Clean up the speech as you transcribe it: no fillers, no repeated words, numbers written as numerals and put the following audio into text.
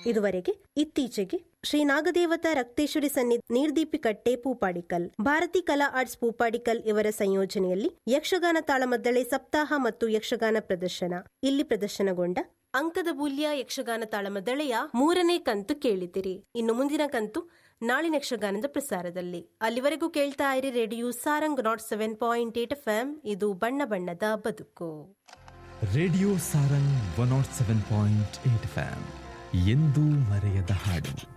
ಇದುವರೆಗೆ ಇತ್ತೀಚೆಗೆ ಶ್ರೀ ನಾಗದೇವತಾ ರಕ್ತೇಶ್ವರಿ ಸನ್ನಿಧಿ ನೀರ್ದೀಪಿಕಟ್ಟೆ ಪೂಪಾಡಿಕಲ್, ಭಾರತಿ ಕಲಾ ಆರ್ಟ್ಸ್ ಪೂಪಾಡಿಕಲ್ ಇವರ ಸಂಯೋಜನೆಯಲ್ಲಿ ಯಕ್ಷಗಾನ ತಾಳಮದ್ದಳೆ ಸಪ್ತಾಹ ಮತ್ತು ಯಕ್ಷಗಾನ ಪ್ರದರ್ಶನ ಇಲ್ಲಿ ಪ್ರದರ್ಶನಗೊಂಡ ಅಂಕದ ಬೂಲ್ಯ ಯಕ್ಷಗಾನ ತಾಳಮದ್ದಳೆಯ 3ನೇ ಕಂತು ಕೇಳಿದಿರಿ. ಇನ್ನು ಮುಂದಿನ ಕಂತು ನಾಳಿನ ಯಕ್ಷಗಾನದ ಪ್ರಸಾರದಲ್ಲಿ. ಅಲ್ಲಿವರೆಗೂ ಕೇಳ್ತಾ ಇರಿ ರೇಡಿಯೋ ಸಾರಂಗ್ 107.8 FM. ಇದು ಬಣ್ಣ ಬಣ್ಣದ ಬದುಕು. Radio Sarang 107.8 FM. ಎಂದೂ ಮರೆಯದ ಹಾಡು.